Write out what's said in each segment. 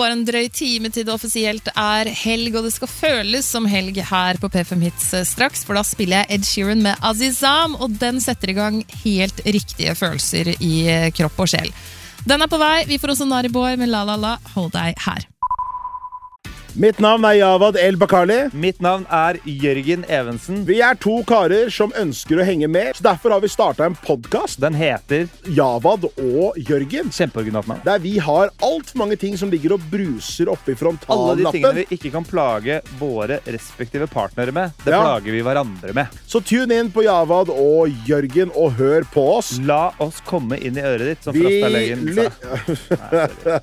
bare en drøy time til det offisielt helg, og det skal føles som helg her på P5 Hits straks, for da spiller jeg Ed Sheeran med Azizam, og den setter i gang helt riktige følelser i kropp og sjel. Den på vei, vi får også Nari Boy med La La La, hold deg her. Mitt navn Javad El Bakali. Mitt navn Jørgen Evensen. Vi 2 karer som ønsker å henge med, så derfor har vi startet en podcast. Den heter Javad og Jørgen. Kjempeoriginalt navn. Der vi har alt for mange ting som ligger og bruser oppe i frontallappen. Alle de tingene vi ikke kan plage våre respektive partnere med, det plager vi hverandre med. Så tune inn på Javad og Jørgen og hør på oss. La oss komme inn i øret ditt, som Frostalegen sa.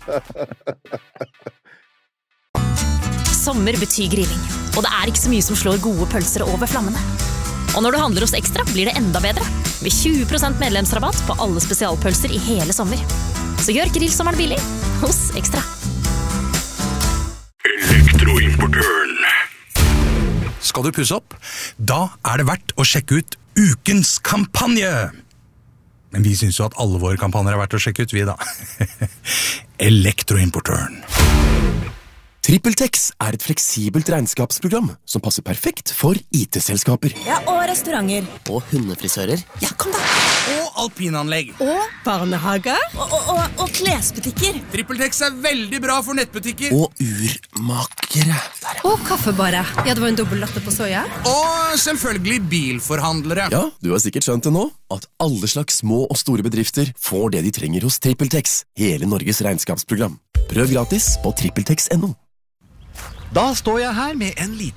Sommer betyr grilling, og det ikke så mye som slår gode pølser over flammene. Og når du handler hos Ekstra, blir det enda bedre, med 20% medlemsrabatt på alle spesialpølser i hele sommer. Så gjør grillsommeren billig hos Ekstra. Elektroimportøren. Skal du pusse opp? Da det verdt å sjekke ut ukens kampanje. Men vi synes jo at alle våre kampanjer verdt å sjekke ut, vi da. Elektroimportøren. TrippelTex et fleksibelt regnskapsprogram som passer perfekt for IT-selskaper. Ja, og restauranter. Og hundefrisører. Ja, kom da. Og alpinanlegg. Og barnehager. Og klesbutikker. TrippelTex veldig bra for nettbutikker. Og urmakere. Og kaffebarer. Ja, det var en dobbelt latte på soja. Og selvfølgelig bilforhandlere. Ja, du har sikkert skjønt det nå, at alle slags små og store bedrifter får det de trenger hos TrippelTex, hele Norges regnskapsprogram. Prøv gratis på TrippelTex.no. Da står jeg her med en liten